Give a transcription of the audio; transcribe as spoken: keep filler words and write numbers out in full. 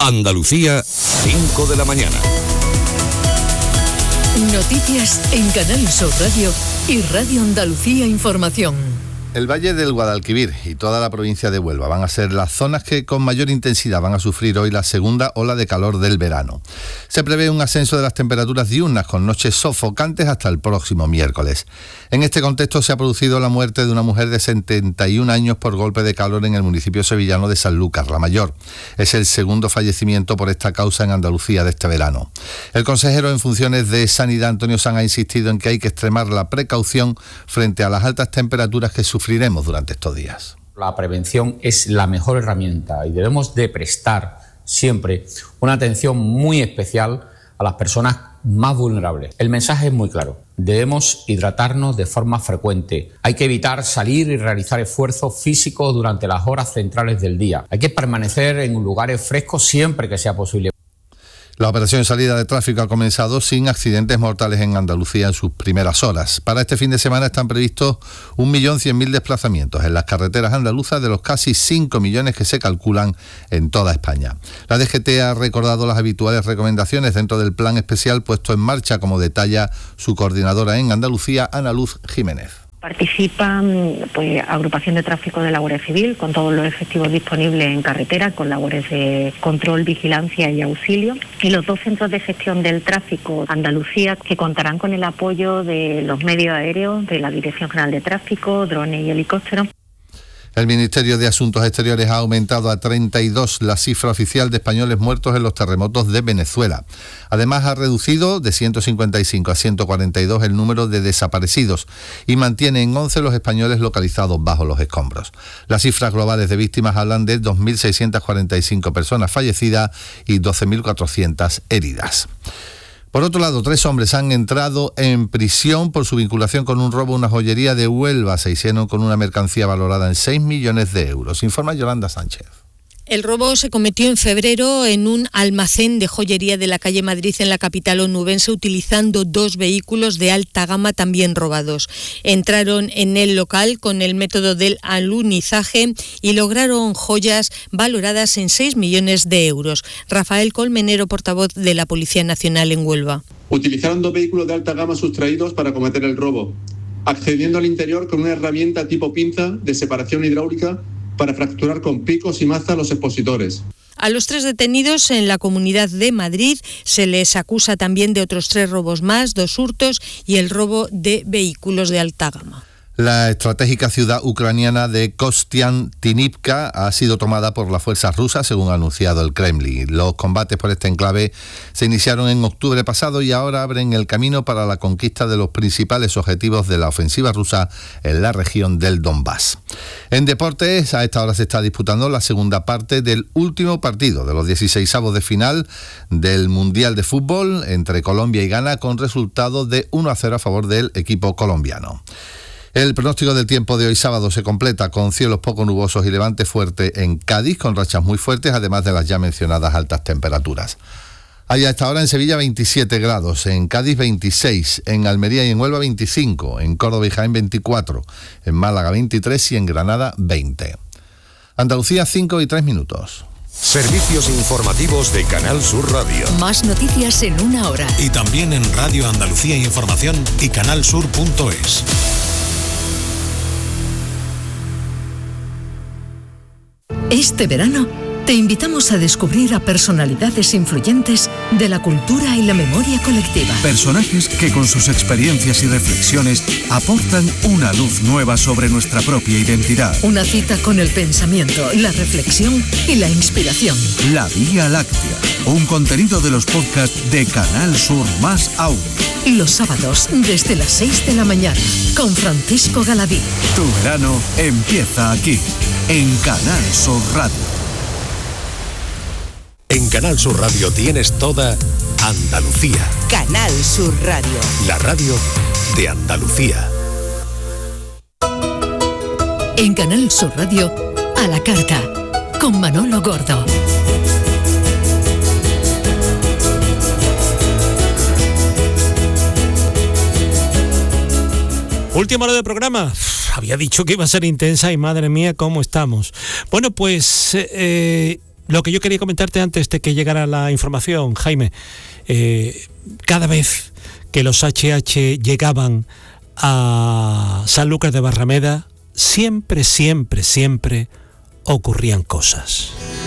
Andalucía, cinco de la mañana. Noticias en Canal Sur Radio y Radio Andalucía Información. El Valle del Guadalquivir y toda la provincia de Huelva van a ser las zonas que con mayor intensidad van a sufrir hoy la segunda ola de calor del verano. Se prevé un ascenso de las temperaturas diurnas con noches sofocantes hasta el próximo miércoles. En este contexto se ha producido la muerte de una mujer de setenta y un años por golpe de calor en el municipio sevillano de Sanlúcar la Mayor. Es el segundo fallecimiento por esta causa en Andalucía de este verano. El consejero en funciones de Sanidad, Antonio Sanz, ha insistido en que hay que extremar la precaución frente a las altas temperaturas que sufriremos durante estos días. La prevención es la mejor herramienta y debemos de prestar siempre una atención muy especial a las personas más vulnerables. El mensaje es muy claro. Debemos hidratarnos de forma frecuente. Hay que evitar salir y realizar esfuerzos físicos durante las horas centrales del día. Hay que permanecer en lugares frescos siempre que sea posible. La operación salida de tráfico ha comenzado sin accidentes mortales en Andalucía en sus primeras horas. Para este fin de semana están previstos un millón cien mil desplazamientos en las carreteras andaluzas de los casi cinco millones que se calculan en toda España. La D G T ha recordado las habituales recomendaciones dentro del plan especial puesto en marcha, como detalla su coordinadora en Andalucía, Ana Luz Jiménez. Participan pues agrupación de tráfico de la Guardia Civil con todos los efectivos disponibles en carretera, con labores de control, vigilancia y auxilio, y los dos centros de gestión del tráfico Andalucía, que contarán con el apoyo de los medios aéreos, de la Dirección General de Tráfico, drones y helicópteros. El Ministerio de Asuntos Exteriores ha aumentado a treinta y dos la cifra oficial de españoles muertos en los terremotos de Venezuela. Además, ha reducido de ciento cincuenta y cinco a ciento cuarenta y dos el número de desaparecidos y mantiene en once los españoles localizados bajo los escombros. Las cifras globales de víctimas hablan de dos mil seiscientas cuarenta y cinco personas fallecidas y doce mil cuatrocientas heridas. Por otro lado, tres hombres han entrado en prisión por su vinculación con un robo a una joyería de Huelva. Se hicieron con una mercancía valorada en seis millones de euros. Informa Yolanda Sánchez. El robo se cometió en febrero en un almacén de joyería de la calle Madrid en la capital onubense, utilizando dos vehículos de alta gama también robados. Entraron en el local con el método del alunizaje y lograron joyas valoradas en seis millones de euros. Rafael Colmenero, portavoz de la Policía Nacional en Huelva. Utilizaron dos vehículos de alta gama sustraídos para cometer el robo, accediendo al interior con una herramienta tipo pinza de separación hidráulica para fracturar con picos y mazas los expositores. A los tres detenidos en la Comunidad de Madrid se les acusa también de otros tres robos más, dos hurtos y el robo de vehículos de alta gama. La estratégica ciudad ucraniana de Kostiantynivka ha sido tomada por las fuerzas rusas, según ha anunciado el Kremlin. Los combates por este enclave se iniciaron en octubre pasado y ahora abren el camino para la conquista de los principales objetivos de la ofensiva rusa en la región del Donbass. En deportes, a esta hora se está disputando la segunda parte del último partido de los dieciseisavos de final del Mundial de Fútbol entre Colombia y Ghana, con resultado de uno a cero a favor del equipo colombiano. El pronóstico del tiempo de hoy sábado se completa con cielos poco nubosos y levante fuerte en Cádiz, con rachas muy fuertes, además de las ya mencionadas altas temperaturas. Hay a esta hora en Sevilla veintisiete grados, en Cádiz veintiséis, en Almería y en Huelva veinticinco, en Córdoba y Jaén veinticuatro, en Málaga veintitrés y en Granada veinte. Andalucía, cinco y tres minutos. Servicios informativos de Canal Sur Radio. Más noticias en una hora. Y también en Radio Andalucía Información y canalsur punto es. Este verano te invitamos a descubrir a personalidades influyentes de la cultura y la memoria colectiva. Personajes que con sus experiencias y reflexiones aportan una luz nueva sobre nuestra propia identidad. Una cita con el pensamiento, la reflexión y la inspiración. La Vía Láctea, un contenido de los podcasts de Canal Sur Más Aún. Los sábados desde las seis de la mañana con Francisco Galadí. Tu verano empieza aquí, en Canal Sur Radio. En Canal Sur Radio tienes toda Andalucía. Canal Sur Radio. La radio de Andalucía. En Canal Sur Radio, a la carta, con Manolo Gordo. Última hora de programa. Uf, había dicho que iba a ser intensa y madre mía, ¿cómo estamos? Bueno, pues... Eh, lo que yo quería comentarte antes de que llegara la información, Jaime, eh, cada vez que los H H llegaban a Sanlúcar de Barrameda, siempre, siempre, siempre ocurrían cosas.